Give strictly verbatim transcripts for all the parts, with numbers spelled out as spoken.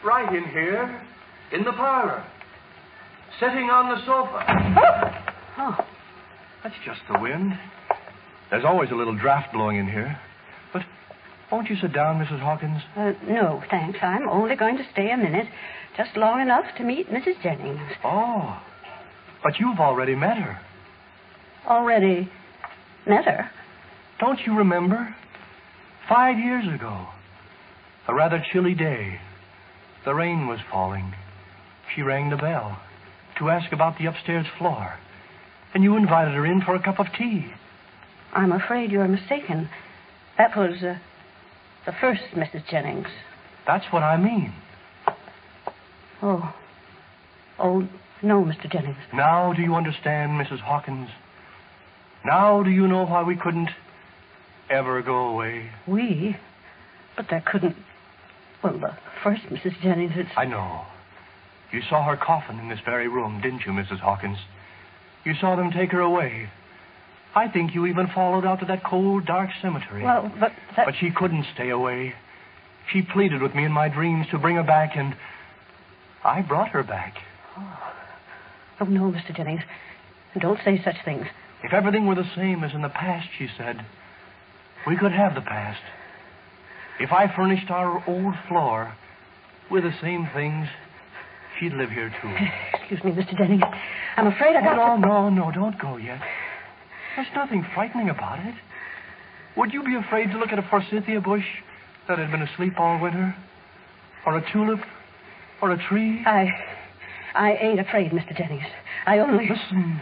Right in here, in the parlor, sitting on the sofa. Oh. That's just the wind. There's always a little draft blowing in here. But won't you sit down, Missus Hawkins? Uh, no, thanks. I'm only going to stay a minute, just long enough to meet Missus Jennings. Oh, but you've already met her. Already met her? Don't you remember? Five years ago. A rather chilly day. The rain was falling. She rang the bell to ask about the upstairs floor. And you invited her in for a cup of tea. I'm afraid you're mistaken. That was uh, the first Missus Jennings. That's what I mean. Oh. Oh, no, Mister Jennings. Now do you understand, Missus Hawkins? Now do you know why we couldn't ever go away? We? But there couldn't... Well, the first Missus Jennings, it's... I know. You saw her coffin in this very room, didn't you, Missus Hawkins? You saw them take her away. I think you even followed out to that cold, dark cemetery. Well, but that... But she couldn't stay away. She pleaded with me in my dreams to bring her back, and I brought her back. Oh, oh no, Mister Jennings. Don't say such things. If everything were the same as in the past, she said, we could have the past. If I furnished our old floor with the same things, she'd live here, too. Excuse me, Mister Jennings. I'm afraid I got oh, no, to... no, no, don't go yet. There's nothing frightening about it. Would you be afraid to look at a forsythia bush that had been asleep all winter? Or a tulip? Or a tree? I... I ain't afraid, Mister Jennings. I only... Listen.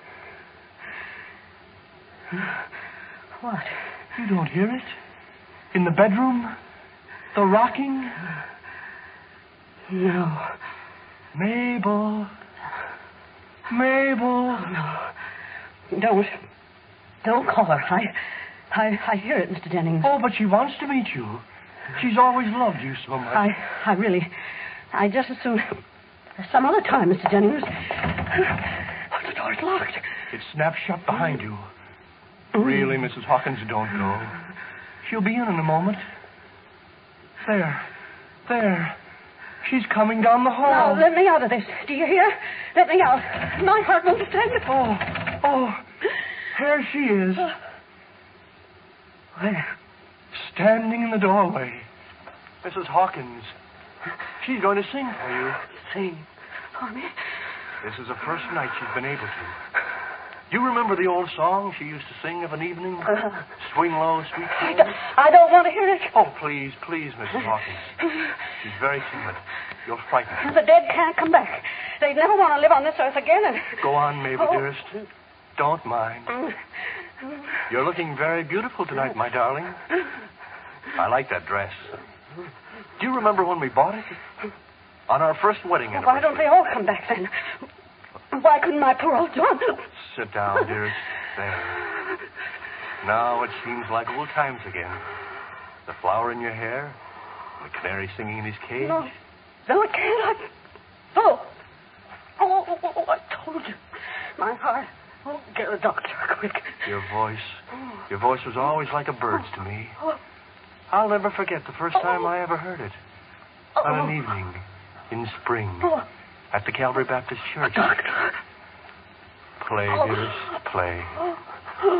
What? You don't hear it? In the bedroom? The rocking? No. Mabel. Mabel. Oh, no. Don't. Don't call her. I, I, I hear it, Mister Jennings. Oh, but she wants to meet you. She's always loved you so much. I, I really... I just as soon... Some other time, Mister Jennings. Oh, the door's locked. It snapped shut behind you. Really, Missus Hawkins, don't go. She'll be in in a moment. There. There. She's coming down the hall. Now, let me out of this. Do you hear? Let me out. My heart won't stand it. Oh, oh. There she is. There. Standing in the doorway. Missus Hawkins. She's going to sing for you. Sing for me? This is the first night she's been able to. Do you remember the old song she used to sing of an evening? Uh, Swing low, sweet I, thing? d- I don't want to hear it. Oh, please, please, Missus Hawkins. She's very timid. You'll frighten her. The dead can't come back. They'd never want to live on this earth again. And... Go on, Mabel, oh. dearest. Don't mind. You're looking very beautiful tonight, my darling. I like that dress. Do you remember when we bought it? On our first wedding anniversary. Why don't they all come back then? Why couldn't my poor old John... Sit down, dearest. There. Now it seems like old times again. The flower in your hair, the canary singing in his cage. No, no, it can't. I... Oh. Oh, oh, oh, I told you. My heart. Oh, get a doctor, quick. Your voice. Your voice was always like a bird's to me. I'll never forget the first time I ever heard it. On an evening in spring at the Calvary Baptist Church. A doctor. Play, dearest, play.